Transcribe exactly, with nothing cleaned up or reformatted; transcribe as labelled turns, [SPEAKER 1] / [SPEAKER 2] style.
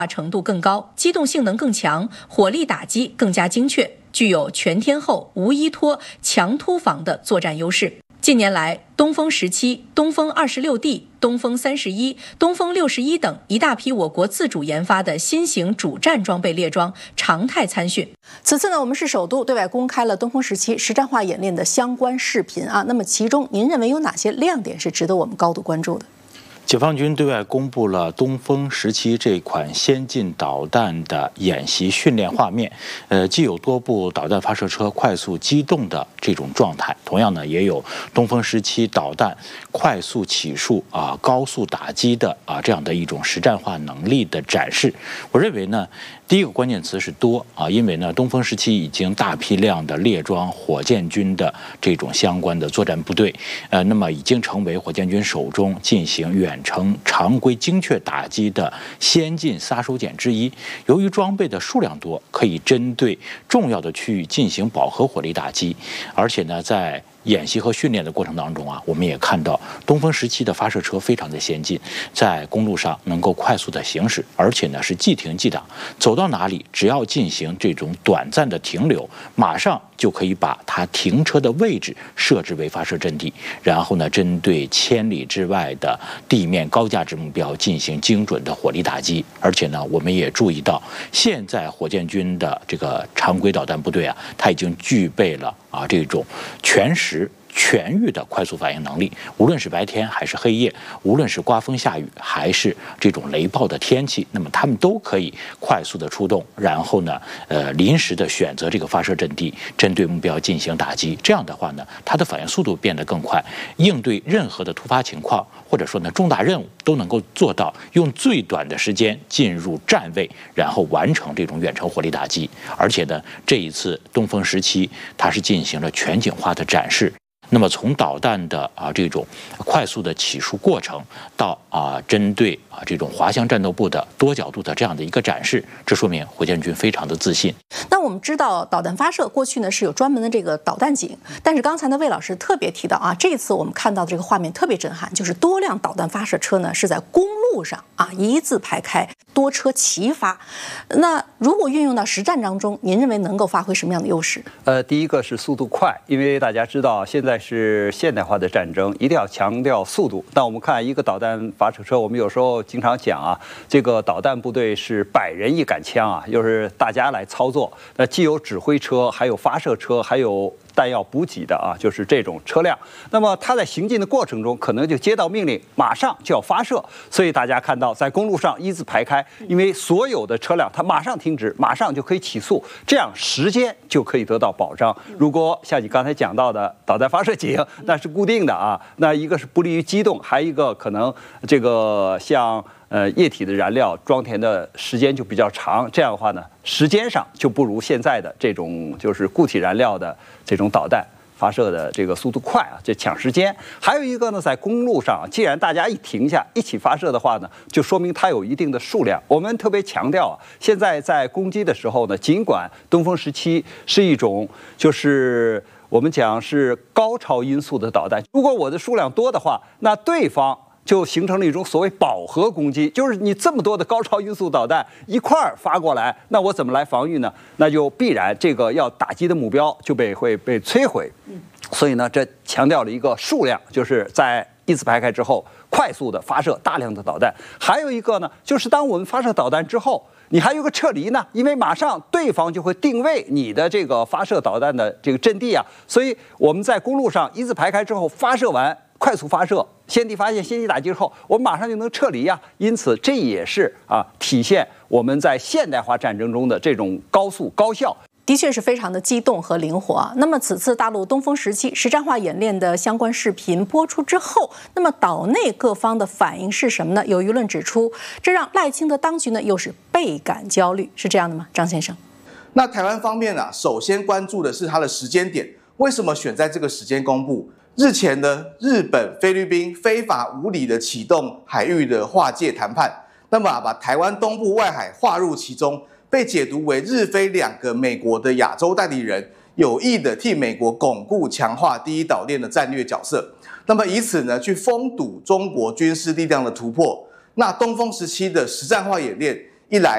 [SPEAKER 1] 程度更高，机动性能更强，火力打击更加精确，具有全天候、无依托、强突防的作战优势。近年来，东风十七、东风二十六 D、东风三十一、东风六十一等一大批我国自主研发的新型主战装备列装常态参训。此次呢，我们是首度对外公开了东风十七实战化演练的相关视频啊。那么其中，您认为有哪些亮点是值得我们高度关注的？
[SPEAKER 2] 解放军对外公布了东风十七这款先进导弹的演习训练画面，呃，既有多部导弹发射车快速机动的这种状态，同样呢，也有东风十七导弹快速起数啊、高速打击的啊这样的一种实战化能力的展示。我认为呢，第一个关键词是多啊，因为呢，东风十七已经大批量的列装火箭军的这种相关的作战部队，呃，那么已经成为火箭军手中进行远程常规精确打击的先进杀手锏之一。由于装备的数量多，可以针对重要的区域进行饱和火力打击，而且呢，在演习和训练的过程当中啊，我们也看到东风十七的发射车非常的先进，在公路上能够快速的行驶，而且呢是即停即挡，走到哪里只要进行这种短暂的停留，马上就可以把它停车的位置设置为发射阵地，然后呢针对千里之外的地面高价值目标进行精准的火力打击。而且呢，我们也注意到，现在火箭军的这个常规导弹部队啊，它已经具备了啊这种全时全域的快速反应能力，无论是白天还是黑夜，无论是刮风下雨还是这种雷暴的天气，那么他们都可以快速的出动，然后呢，呃，临时的选择这个发射阵地，针对目标进行打击。这样的话呢，它的反应速度变得更快，应对任何的突发情况或者说呢重大任务都能够做到用最短的时间进入站位，然后完成这种远程火力打击。而且呢，这一次东风十七它是进行了全景化的展示。那么从导弹的啊这种快速的起数过程到啊针对啊这种滑翔战斗部的多角度的这样的一个展示，这说明火箭军非常的自信。
[SPEAKER 1] 那我们知道导弹发射过去呢是有专门的这个导弹井，但是刚才呢魏老师特别提到啊，这次我们看到的这个画面特别震撼，就是多辆导弹发射车呢是在公路上啊一字排开，多车齐发。那如果运用到实战当中，您认为能够发挥什么样的优势？
[SPEAKER 3] 呃，第一个是速度快，因为大家知道现在是现代化的战争，一定要强调速度。但我们看一个导弹发射车，我们有时候经常讲啊，这个导弹部队是百人一杆枪啊，就是大家来操作。那既有指挥车，还有发射车，还有弹药补给的啊，就是这种车辆。那么它在行进的过程中，可能就接到命令，马上就要发射。所以大家看到在公路上一字排开，因为所有的车辆它马上停止，马上就可以起速，这样时间就可以得到保障。如果像你刚才讲到的导弹发射井，那是固定的啊，那一个是不利于机动，还一个可能这个像呃液体的燃料装填的时间就比较长，这样的话呢，时间上就不如现在的这种就是固体燃料的这种导弹发射的这个速度快啊，这抢时间。还有一个呢，在公路上，既然大家一停下一起发射的话呢，就说明它有一定的数量。我们特别强调啊，现在在攻击的时候呢，尽管东风十七是一种就是我们讲是高超音速的导弹，如果我的数量多的话，那对方就形成了一种所谓饱和攻击，就是你这么多的高超音速导弹一块儿发过来，那我怎么来防御呢？那就必然这个要打击的目标就被会被摧毁。所以呢，这强调了一个数量，就是在一字排开之后，快速的发射大量的导弹。还有一个呢，就是当我们发射导弹之后，你还有个撤离呢，因为马上对方就会定位你的这个发射导弹的这个阵地啊。所以我们在公路上一字排开之后发射完，快速发射，先敌发现，先机打击之后，我们马上就能撤离呀、啊。因此，这也是啊体现我们在现代化战争中的这种高速高效。
[SPEAKER 1] 的确是非常的机动和灵活啊。那么此次大陆东风十七实战化演练的相关视频播出之后，那么岛内各方的反应是什么呢？有舆论指出，这让赖清德当局呢又是倍感焦虑，是这样的吗？张先生，
[SPEAKER 4] 那台湾方面啊，首先关注的是它的时间点，为什么选在这个时间公布？日前呢，日本、菲律宾非法无理的启动海域的划界谈判，那么、啊、把台湾东部外海划入其中。被解读为日菲两个美国的亚洲代理人有意的替美国巩固强化第一岛链的战略角色，那么以此呢去封堵中国军事力量的突破。那东风十七的实战化演练一来